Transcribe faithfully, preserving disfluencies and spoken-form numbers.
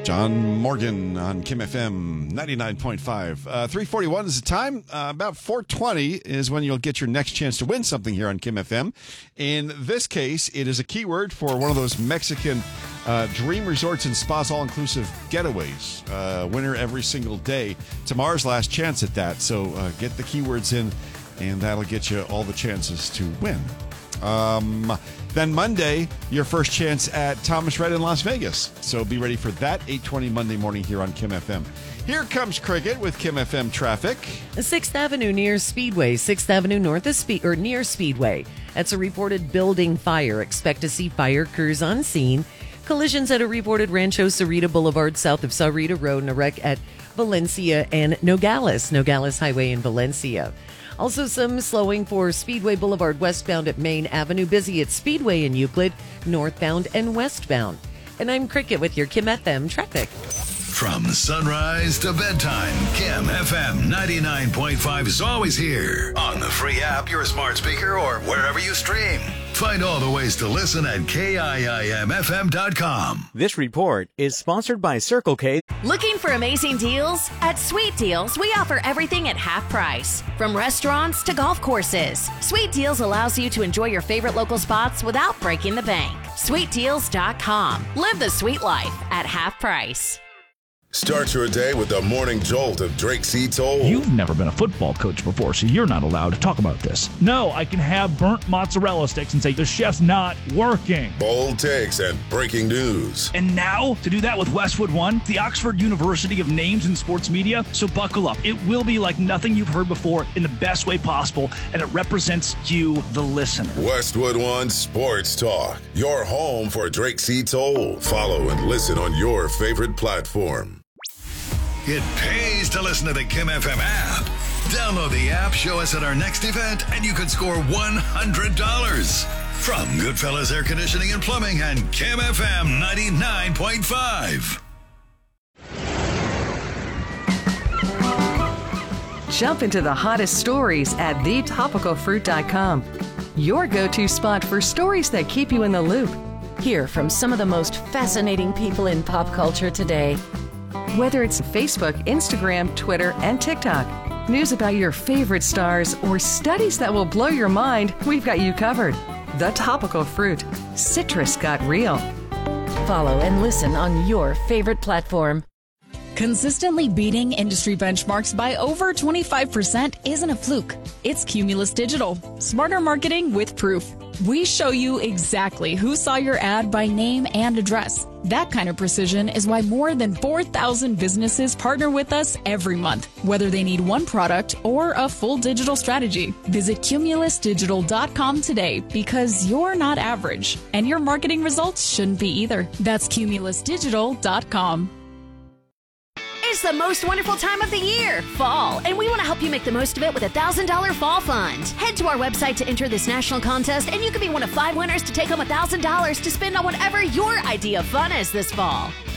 John Morgan on Kim F M ninety-nine point five. Uh, three forty-one is the time. Uh, about four twenty is when you'll get your next chance to win something here on Kim F M. In this case, it is a keyword for one of those Mexican uh, dream resorts and spas all-inclusive getaways. Uh, winner every single day. Tomorrow's last chance at that. So uh, get the keywords in, and that'll get you all the chances to win. Um, then Monday, your first chance at Thomas Rhett in Las Vegas. So be ready for that, eight twenty Monday morning here on Kim F M. Here comes Cricket with Kim F M traffic. sixth Avenue near Speedway, sixth Avenue north of Speed or near Speedway. That's a reported building fire. Expect to see fire crews on scene. Collisions at a reported Rancho Cerrito Boulevard south of Cerrito Road and a wreck at Valencia and Nogales, Nogales Highway in Valencia. Also some slowing for Speedway Boulevard westbound at Main Avenue, busy at Speedway in Euclid, northbound and westbound. And I'm Cricket with your Kim F M traffic. From sunrise to bedtime, Kim F M ninety-nine point five is always here on the free app, your smart speaker, or wherever you stream. Find all the ways to listen at K I I M F M dot com. This report is sponsored by Circle K. Looking for amazing deals? At Sweet Deals, we offer everything at half price. From restaurants to golf courses, Sweet Deals allows you to enjoy your favorite local spots without breaking the bank. sweet deals dot com. Live the sweet life at half price. Start your day with the morning jolt of Drake C. Toll. You've never been a football coach before, so you're not allowed to talk about this. No, I can have burnt mozzarella sticks and say the chef's not working. Bold takes and breaking news. And now, to do that with Westwood One, the Oxford University of Names in Sports Media. So buckle up. It will be like nothing you've heard before in the best way possible, and it represents you, the listener. Westwood One Sports Talk, your home for Drake C. Toll. Follow and listen on your favorite platform. It pays to listen to the Kim F M app. Download the app, show us at our next event, and you could score one hundred dollars. From Goodfellas Air Conditioning and Plumbing and Kim F M ninety-nine point five. Jump into the hottest stories at the topical fruit dot com. Your go-to spot for stories that keep you in the loop. Hear from some of the most fascinating people in pop culture today. Whether it's Facebook, Instagram, Twitter, and TikTok, news about your favorite stars, or studies that will blow your mind, we've got you covered. The Topical Fruit. Citrus got real. Follow and listen on your favorite platform. Consistently beating industry benchmarks by over twenty-five percent isn't a fluke. It's Cumulus Digital. Smarter marketing with proof. We show you exactly who saw your ad by name and address. That kind of precision is why more than four thousand businesses partner with us every month, whether they need one product or a full digital strategy. Visit Cumulus Digital dot com today because you're not average, and your marketing results shouldn't be either. That's Cumulus Digital dot com. It's the most wonderful time of the year, fall, and we want to help you make the most of it with a one thousand dollars Fall Fund. Head to our website to enter this national contest, and you could be one of five winners to take home one thousand dollars to spend on whatever your idea of fun is this fall.